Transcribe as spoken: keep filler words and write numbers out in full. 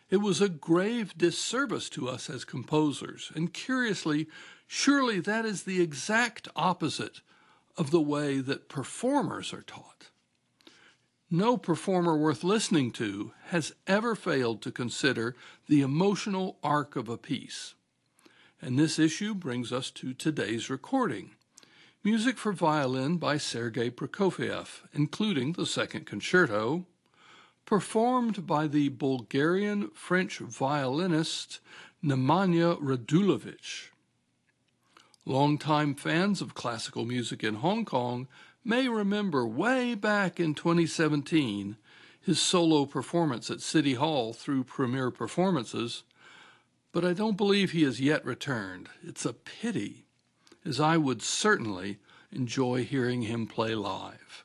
It was a grave disservice to us as composers, and curiously, surely that is the exact opposite of the way that performers are taught. No performer worth listening to has ever failed to consider the emotional arc of a piece. And this issue brings us to today's recording. Music for violin by Sergei Prokofiev, including the second concerto, performed by the Bulgarian-French violinist Nemanja Radulovic. Longtime fans of classical music in Hong Kong may remember way back in twenty seventeen his solo performance at City Hall through Premier Performances, but I don't believe he has yet returned. It's a pity, as I would certainly enjoy hearing him play live.